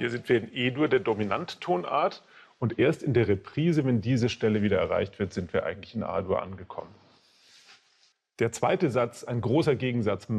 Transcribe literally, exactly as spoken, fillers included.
Hier sind wir in E-Dur, der Dominanttonart. Und erst in der Reprise, wenn diese Stelle wieder erreicht wird, sind wir eigentlich in A-Dur angekommen. Der zweite Satz, ein großer Gegensatz.